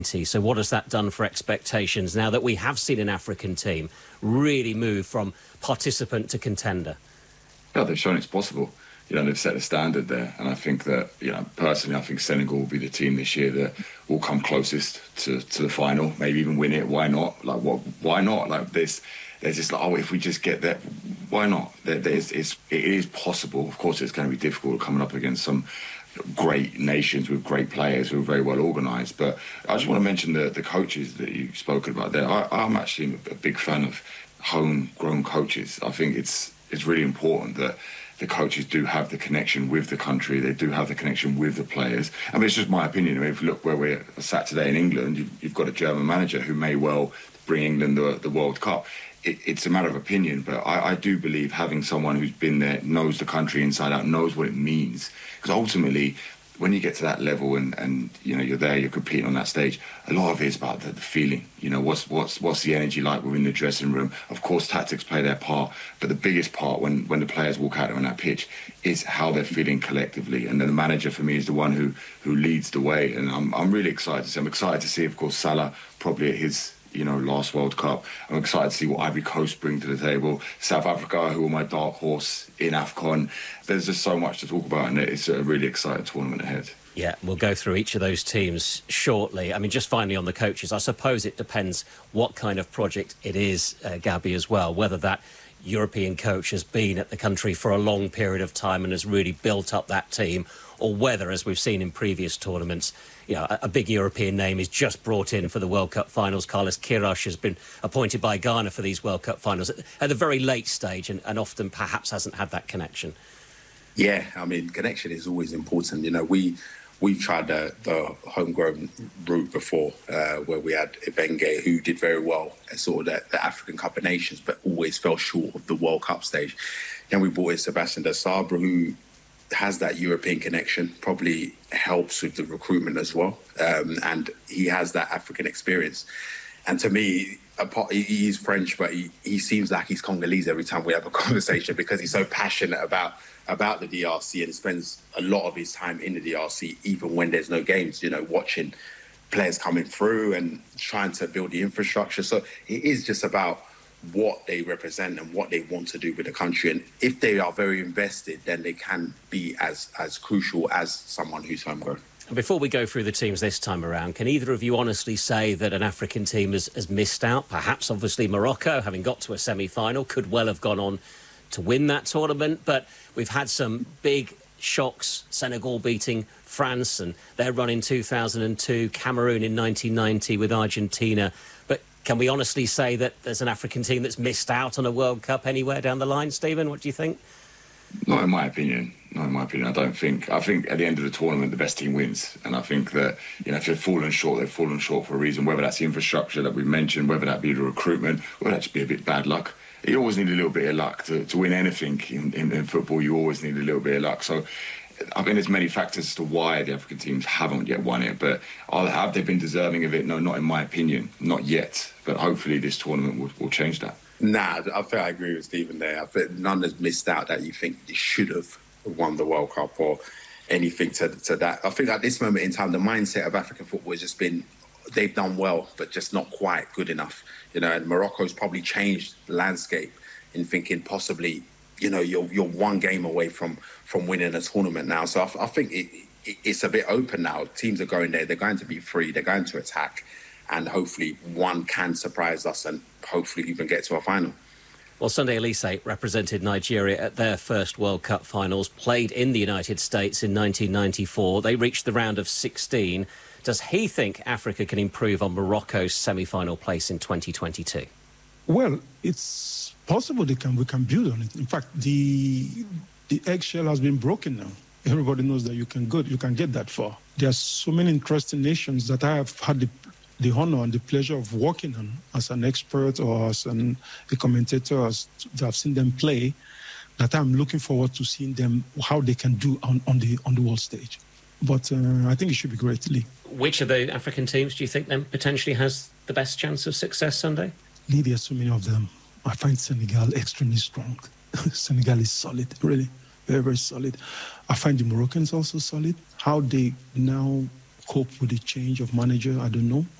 So what has that done for expectations now that we have seen an African team really move from participant to contender? Yeah, they've shown it's possible. They've set a standard there. And I think that, personally, I think Senegal will be the team this year that will come closest to the final, maybe even win it. Why not? Why not? There's just if we just get there, why not? It is possible. Of course, it's going to be difficult coming up against some great nations with great players who are very well organised. But I just want to mention the coaches that you've spoken about there. I'm actually a big fan of homegrown coaches. I think it's really important that the coaches do have the connection with the country. They do have the connection with the players. I mean, it's just my opinion. I mean, if you look where we're sat today in England, you've got a German manager who may well bring England the World Cup. It's a matter of opinion, but I do believe having someone who's been there, knows the country inside out, knows what it means. Because ultimately, when you get to that level and you're there, you're competing on that stage, a lot of it is about the feeling. What's the energy like within the dressing room? Of course, tactics play their part, but the biggest part when the players walk out on that pitch is how they're feeling collectively. And then the manager, for me, is the one who leads the way. And I'm really excited to see. I'm excited to see, of course, Salah probably at his last World Cup. I'm excited to see what Ivory Coast bring to the table. South Africa, who are my dark horse in AFCON. There's just so much to talk about, and it's a really exciting tournament ahead. Yeah, we'll go through each of those teams shortly. I mean, just finally on the coaches, I suppose it depends what kind of project it is, Gabby, as well, whether that European coach has been at the country for a long period of time and has really built up that team, or whether, as we've seen in previous tournaments, a big European name is just brought in for the World Cup finals. Carlos Queiroz has been appointed by Ghana for these World Cup finals at the very late stage and often perhaps hasn't had that connection. Yeah, I mean, connection is always important. We've tried the homegrown route before, where we had Ibenge, who did very well at sort of the African Cup of Nations, but always fell short of the World Cup stage. Then we brought in Sebastian Desabre, who has that European connection, probably helps with the recruitment as well. And he has that African experience. And to me, he's French, but he seems like he's Congolese every time we have a conversation because he's so passionate about the DRC and spends a lot of his time in the DRC, even when there's no games, watching players coming through and trying to build the infrastructure. So it is just about what they represent and what they want to do with the country. And if they are very invested, then they can be as crucial as someone who's homegrown. Before we go through the teams this time around, can either of you honestly say that an African team has missed out? Perhaps, obviously, Morocco, having got to a semi-final, could well have gone on to win that tournament. But we've had some big shocks, Senegal beating France and their run in 2002, Cameroon in 1990 with Argentina. But can we honestly say that there's an African team that's missed out on a World Cup anywhere down the line? Stephen, what do you think? Not in my opinion. I don't think. I think at the end of the tournament, the best team wins. And I think that, if they've fallen short, they've fallen short for a reason, whether that's the infrastructure that we mentioned, whether that be the recruitment, whether that just be a bit bad luck. You always need a little bit of luck to win anything in football. You always need a little bit of luck. So I think there's many factors as to why the African teams haven't yet won it. But have they been deserving of it? No, not in my opinion. Not yet. But hopefully this tournament will change that. Nah, I think I agree with Stephen there. I think none has missed out that you think they should have won the World Cup or anything to that. I think at this moment in time, the mindset of African football has just been, they've done well, but just not quite good enough. And Morocco's probably changed the landscape in thinking possibly, you're one game away from winning a tournament now. So I think it's a bit open now. Teams are going there. They're going to be free. They're going to attack. And hopefully one can surprise us and hopefully even get to a final. Well, Sunday Oliseh represented Nigeria at their first World Cup finals, played in the United States in 1994. They reached the round of 16. Does he think Africa can improve on Morocco's semi-final place in 2022? Well, it's possible we can build on it. In fact, the eggshell has been broken now. Everybody knows that you can get that far. There are so many interesting nations that I have had the honor and the pleasure of working on as an expert or as a commentator, as I've seen them play, that I'm looking forward to seeing them, how they can do on the world stage. But I think it should be great, Lee. Which of the African teams do you think then potentially has the best chance of success Sunday? Lee, there are so many of them. I find Senegal extremely strong. Senegal is solid, really, very, very solid. I find the Moroccans also solid. How they now cope with the change of manager? I don't know.